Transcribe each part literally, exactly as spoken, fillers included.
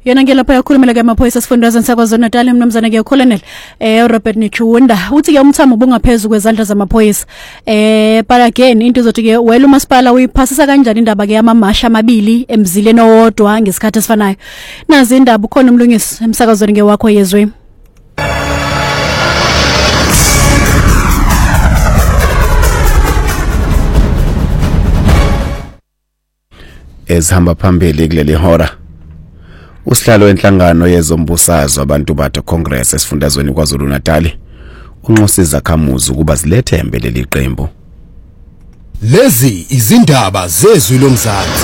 yena ngelapha yakhulumela ke amaphoyisa esifundazweni saKwaZulu-Natal mnumzana ke Colonel eh Robert Nichunda uthi ke umthamo bungaphezulu kwezandla zamaphoyisa eh but again into izothi ke wena umasipala uyiphasisa kanjani indaba ke yamamasha amabili emzileni owodwa ngesikhathi esifanayo nazi indaba ukhona umlungisi emsakazweni ke wakho yezwe ezihamba phambili kuleli hora usihlalo wenhlangano yezombusazwe abantu bathu Congress esifundazweni kwaZulu-Natal unxusiza Khamuzi ukuba zilethe embeleli iqembu lezi izindaba zezwi lomzansi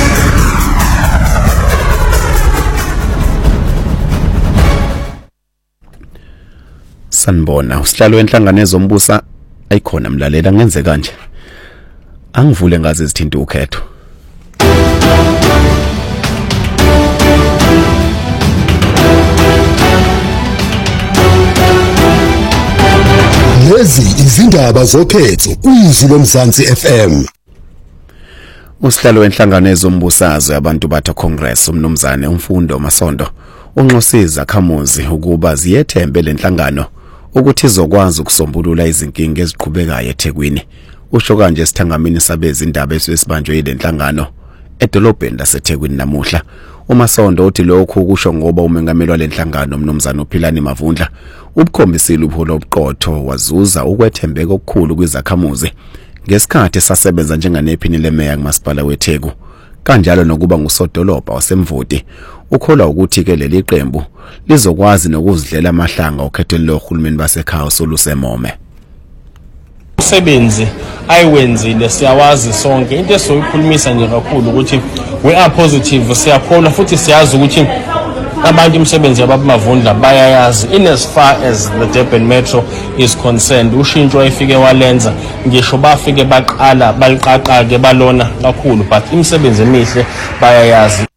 sanibona usihlalo wenhlangano yezombusa ayikhona mlalela ngenze kanje angivule ngaze izithinta ukhetho lezi izindaba zokhetho izwi lomzansi F M usihlalo wenhlangano yezombusazwe abantu bathu Congress umnumzane umfundo Masondo unxusiza Khamuzi ukuba ziyethembe lenhlangano ukuthi izokwazi ukusombulula izinkinga eziqhubekayo eThekwini usho kanje esithangamini sabeza indaba esesibanjwe yilenhlangano edolobheni laseThekwini namuhla uMasondo uthi lokhu kusho ngoba umengameli walenhlangano umnumzane uPhilani Mavundla ubukhombisile ubuholo obuqotho wazuza ukwethembeka okukhulu kwizakhamuzi ngesikhathi esasebenza njenganephini lemeya kumasipala weTheku kanjalo nokuba ngusodolobha wasemvoti ukholwa ukuthi ke leli qembu lizokwazi nokuzidlela amahlanga okhethweni lohulumeni basekhaya solusemome umsebenzi ayiwenzile siyawazi sonke into esoyikhulumisa nje kakhulu ukuthi we are positive siyakholwa futhi siyazi ukuthi abantu imsebenzi yababamavundla bayayazi in as far as the Durban Metro is concerned ushintsho efike walenza ngisho bafike baqala baliqaqa ke balona kakhulu but imsebenzi emihle bayayazi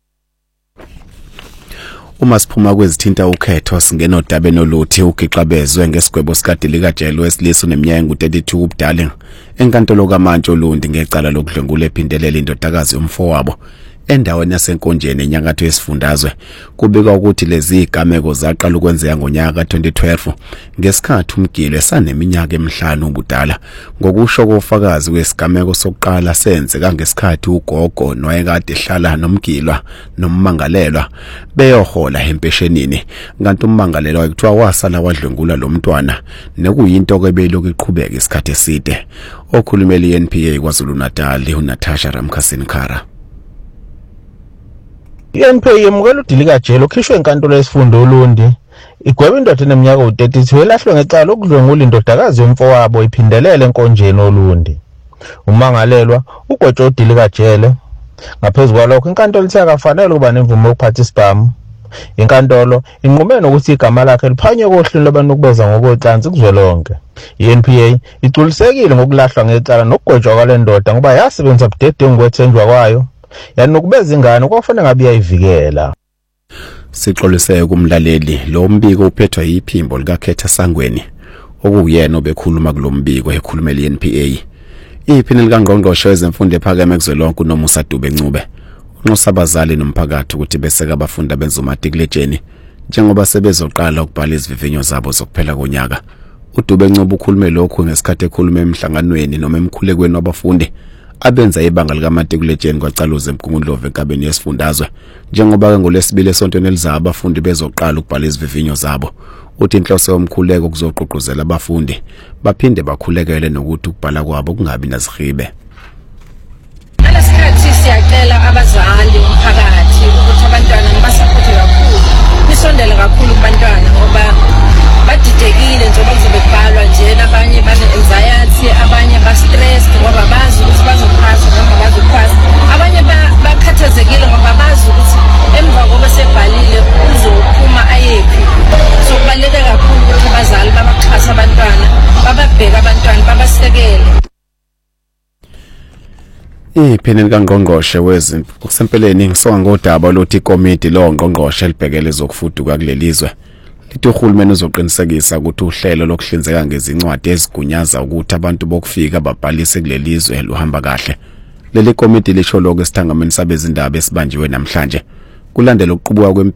uma siphuma kwezithinta ukhetho singena odabeni oluthi ugixabezwe ngesigwebo sikadili kajele wesilisa neminyaka ngu-thirty-two ubudala enkantolo kaMantshi Olundi ngecala lokudlwengula ephindelela indodakazi yomfowabo endaweni yasenkonjeni enyakatho yesifundazwe kubika ukuthi lezi igameko zaqala ukwenzeka ngonyaka twenty twelve ngesikhathi umgilo esaneminyaka emihlanu ubudala ngokusho kofakazi kwesigameko sokuqala senzeka ngesikhathi ugogo noyekade ehlala nomgilwa nommangalelwa beyohola empeshenini kanti ummangalelwa ekuthiwa wasala wadlwengula lo mntwana nekuyinto kebelokhu iqhubeka isikhathi eside okhulumela i-N P A kwaZulu-Natal uNatasha Ramkhasini Khara I-N P A yemukela udili kajele okhishwe enkantolo yesifundo Olundi igweba indoda eneminyaka u-thirty-two elahlwe ngecala lokudlwengula indodakazi yomfowabo iphindelela enkonjeni Olundi umangalelwa ugwetshwa udili kajele ngaphezulu kwalokho inkantolo ithe akafanele ukuba nemvume yokuphatha isibhamu inkantolo inqume nokuthi igama lakhe liphanywe kohlelo labantu ukubeza ngokocansi kuzwelonke i-N P A iculisekile ngokulahlwa ngecala nokugwetshwa kwale ndoda ngoba yasebenza budedengu kwethenjwa kwayo yanokubeza ingane kwafanele ngabe yayivikela sixolise kumlaleli lo mbiko uphethwe yiphimbo likaKhetha Sangweni okuyena obekhuluma kulombiko ekhulumela i-N P A iphini likaNgqongqoshe wezemfundo ephakeme kuzwelonke uNomusa Dube Ncube unxusa abazali nomphakathi ukuthi beseka abafundi abenza umatikuletsheni njengoba sebezoqala ukubhala izivivinyo zabo zokuphela konyaka uDube Ncube ukhulume lokhu ngesikhathi ekhuluma emhlanganweni noma emkhulekweni wabafundi abenza ibanga likamatikuletsheni kwacaluza eMgungundlovu enkabeni yesifundazwe njengoba ke ngolesibili esontweni elizayo abafundi bezoqala ukubhala izivivinyo zabo uthi inhloso yomkhuleko kuzoqoqozela abafundi baphinde bakhulekele nokuthi ukubhala kwabo kungabi nazihibe Nalesikhathi siyacela abazali umphakathi ukuthi abantwana basaphote kakhulu nisondele kakhulu kubantwana ngoba badidekile njengoba kuzobe kubhalwa nje nabanye bane anxiety abanye ba stressed ngoba bazi ukuthi bazophasa noma bazophasa abanye bakhathazekile ngoba bazi ukuthi emva kokuba sebhalile uzophuma ayephi so kubaluleke kakhulu ukuthi abazali babaxhasa abantwana bababheka abantwana babasekele iphini likaNgqongqoshe wezempilo kusempeleni ngisonga ngodaba lothi ikomiti lo ngqongqoshe elibhekele zokufuduka kulelizwe lithi uhulumeni uzoqinisekisa ukuthi uhlelo lokuhlinzeka ngezincwadi ezigunyaza ukuthi abantu bokufika babhalise kulelizwe luhamba kahle leli komiti lisho lokho esithangameni sabezindaba esibanjiwe namhlanje kulandela ukuqubuka